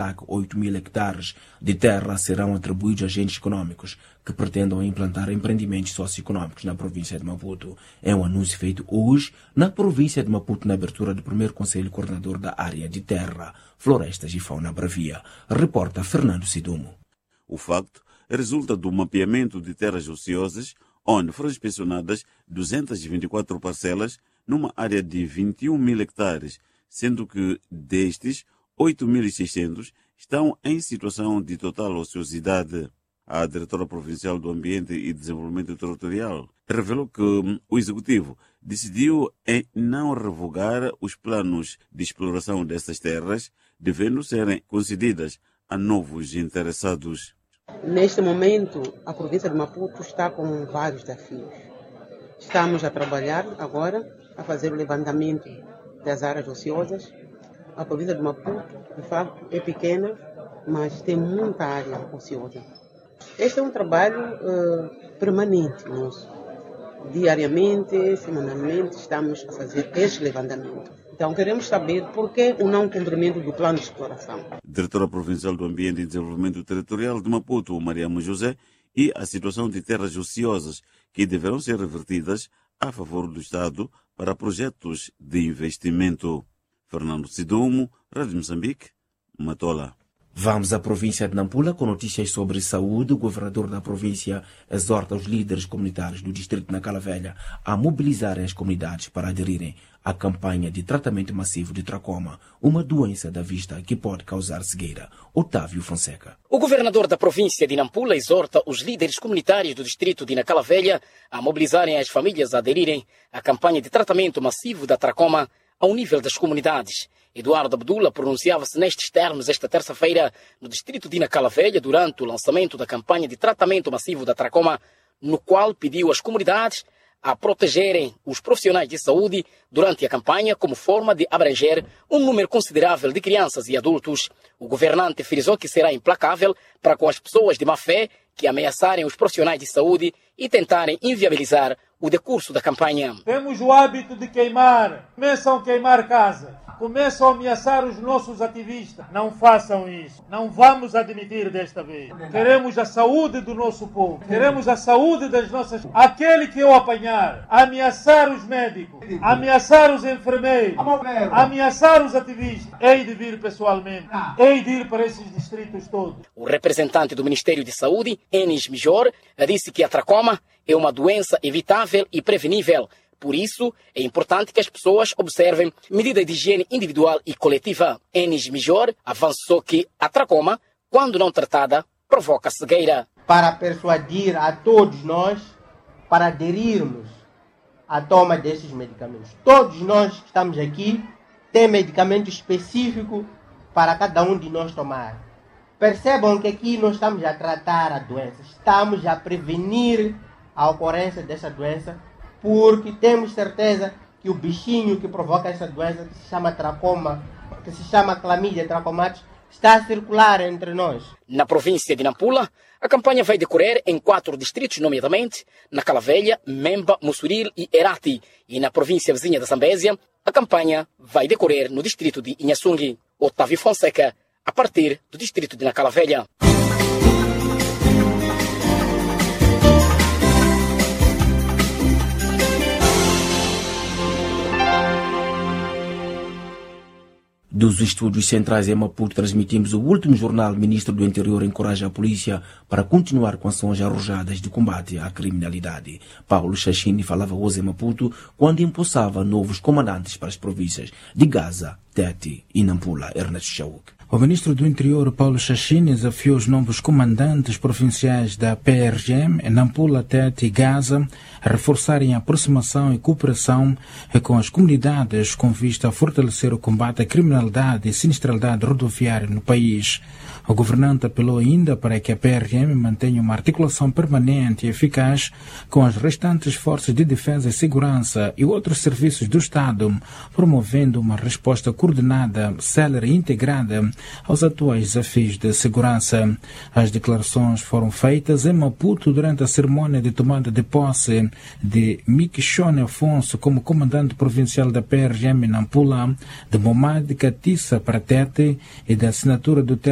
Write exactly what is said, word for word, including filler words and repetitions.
oito mil hectares de terra serão atribuídos a agentes econômicos que pretendam implantar empreendimentos socioeconômicos na província de Maputo. É um anúncio feito hoje na província de Maputo na abertura do primeiro Conselho Coordenador da Área de Terra, Florestas e Fauna Bravia. Reporta Fernando Sidumo. O facto resulta do mapeamento de terras ociosas, onde foram inspecionadas duzentas e vinte e quatro parcelas numa área de vinte e um mil hectares, sendo que destes, oito mil e seiscentos estão em situação de total ociosidade. A diretora provincial do Ambiente e Desenvolvimento Territorial revelou que o Executivo decidiu em não revogar os planos de exploração dessas terras, devendo serem concedidas a novos interessados. Neste momento, a província de Maputo está com vários desafios. Estamos a trabalhar agora, a fazer o levantamento das áreas ociosas. A província de Maputo, de facto, é pequena, mas tem muita área ociosa. Este é um trabalho uh, permanente nosso. Diariamente, semanalmente, estamos a fazer este levantamento. Então, queremos saber por que o não cumprimento do plano de exploração. Diretora Provincial do Ambiente e Desenvolvimento Territorial de Maputo, Mariamo José, e a situação de terras ociosas que deverão ser revertidas a favor do Estado para projetos de investimento. Fernando Sidumo, Rádio Moçambique, Matola. Vamos à província de Nampula com notícias sobre saúde. O governador da província exorta os líderes comunitários do distrito de Nacala Velha a mobilizarem as comunidades para aderirem à campanha de tratamento massivo de tracoma, uma doença da vista que pode causar cegueira. Otávio Fonseca. O governador da província de Nampula exorta os líderes comunitários do distrito de Nacala Velha a mobilizarem as famílias a aderirem à campanha de tratamento massivo da tracoma ao nível das comunidades. Eduardo Abdullah pronunciava-se nestes termos esta terça-feira no distrito de Nacala Velha durante o lançamento da campanha de tratamento massivo da tracoma, no qual pediu às comunidades a protegerem os profissionais de saúde durante a campanha como forma de abranger um número considerável de crianças e adultos. O governante frisou que será implacável para com as pessoas de má fé que ameaçarem os profissionais de saúde e tentarem inviabilizar o decurso da campanha. Temos o hábito de queimar, começam a queimar casa, começam a ameaçar os nossos ativistas. Não façam isso, não vamos admitir desta vez. Queremos a saúde do nosso povo, queremos a saúde das nossas... Aquele que eu apanhar, ameaçar os médicos, ameaçar os enfermeiros, ameaçar os ativistas, hei de vir pessoalmente, hei de ir para esses distritos todos. O representante do Ministério de Saúde, Enis Mijor, disse que a tracoma é uma doença evitável e prevenível. Por isso, é importante que as pessoas observem medidas de higiene individual e coletiva. Enis Mijor avançou que a tracoma, quando não tratada, provoca cegueira. Para persuadir a todos nós para aderirmos à toma desses medicamentos. Todos nós que estamos aqui temos medicamento específico para cada um de nós tomar. Percebam que aqui não estamos a tratar a doença, estamos a prevenir a ocorrência dessa doença, porque temos certeza que o bichinho que provoca essa doença, que se chama tracoma, que se chama Chlamydia trachomatis, está a circular entre nós. Na província de Nampula, a campanha vai decorrer em quatro distritos, nomeadamente Nacala Velha, Memba, Mussuril e Herati. E na província vizinha da Zambésia, a campanha vai decorrer no distrito de Inhaçungue. Otávio Fonseca, a partir do distrito de Nacala Velha. Dos estúdios centrais em Maputo, transmitimos o último jornal. O ministro do Interior encoraja a polícia para continuar com ações arrojadas de combate à criminalidade. Paulo Chachini falava hoje em Maputo quando empossava novos comandantes para as províncias de Gaza, Tete e Nampula. Ernesto Chauk. O ministro do Interior, Paulo Chachini, desafiou os novos comandantes provinciais da P R G M em Nampula, Tete e Gaza a reforçarem a aproximação e cooperação com as comunidades com vista a fortalecer o combate à criminalidade e sinistralidade rodoviária no país. O governante apelou ainda para que a P R G M mantenha uma articulação permanente e eficaz com as restantes forças de defesa e segurança e outros serviços do Estado, promovendo uma resposta coordenada, célere e integrada aos atuais desafios de segurança. As declarações foram feitas em Maputo durante a cerimônia de tomada de posse de Miquixone Afonso como comandante provincial da P R G M em Nampula, de Momad Catissa para Tete e da assinatura do